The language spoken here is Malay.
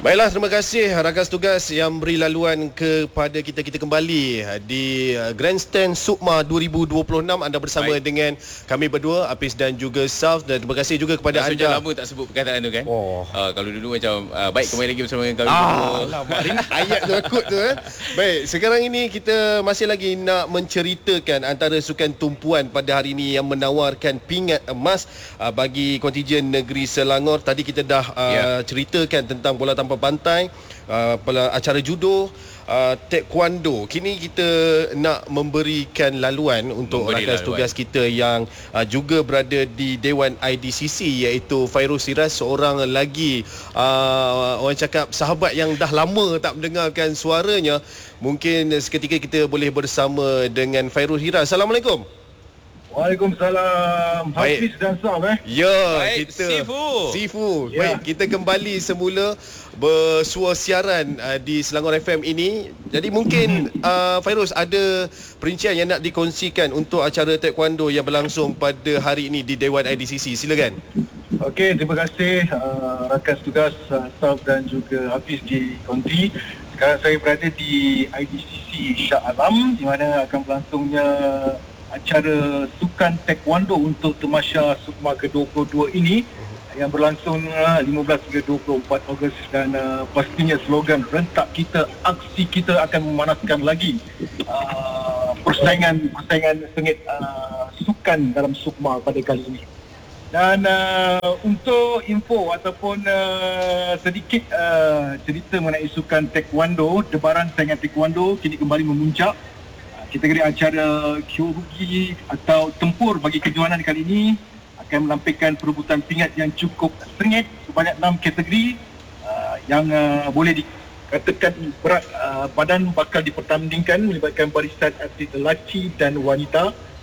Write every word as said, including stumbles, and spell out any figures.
Baiklah, terima kasih rakan tugas yang beri laluan kepada kita. Kita kembali di Grandstand Sukma dua ribu dua puluh enam. Anda bersama Baik. dengan kami berdua, Apis dan juga Saf. Dan terima kasih juga kepada Maksudnya anda. lama tak sebut perkataan tu kan. Oh. Uh, kalau dulu macam uh, baik kembali lagi bersama dengan kami ah, berdua. Lama ayat tu akut tu eh. Baik, sekarang ini kita masih lagi nak menceritakan antara sukan tumpuan pada hari ini yang menawarkan pingat emas uh, bagi kontijen negeri Selangor. Tadi kita dah uh, yeah. ceritakan tentang bola tanpa pantai, uh, acara judo, uh, taekwondo. Kini kita nak memberikan laluan untuk Memberi rakan laluan. tugas kita yang uh, juga berada di Dewan I D C C, iaitu Fairuz Shiraz, seorang lagi uh, orang cakap sahabat yang dah lama tak mendengarkan suaranya. Mungkin seketika kita boleh bersama dengan Fairuz Shiraz. Assalamualaikum. Waalaikumsalam. Hafiz dan Saf eh. Ya, Baik, kita Sifu. Sifu. Ya. Baik, kita kembali semula bersua siaran uh, di Selangor F M ini. Jadi mungkin uh, Fairuz ada perincian yang nak dikongsikan untuk acara taekwondo yang berlangsung pada hari ini di Dewan I D C C. Silakan. Okey, terima kasih uh, rakan tugas uh, Saf dan juga Hafiz di konti. Sekarang saya berada di I D C C Shah Alam, di mana akan berlangsungnya acara sukan taekwondo untuk Tamasya Sukma ke dua puluh dua ini yang berlangsung uh, lima belas hingga dua puluh empat Ogos, dan uh, pastinya slogan rentak kita, aksi kita akan memanaskan lagi uh, persaingan persaingan sengit uh, sukan dalam Sukma pada kali ini. Dan uh, untuk info ataupun uh, sedikit uh, cerita mengenai sukan taekwondo, debaran saingan taekwondo kini kembali memuncak. Kategori acara kyorugi atau tempur bagi kejohanan kali ini akan menampilkan perebutan pingat yang cukup sengit sebanyak enam kategori uh, yang uh, boleh dikatakan berat uh, badan bakal dipertandingkan melibatkan barisan atlet lelaki dan wanita.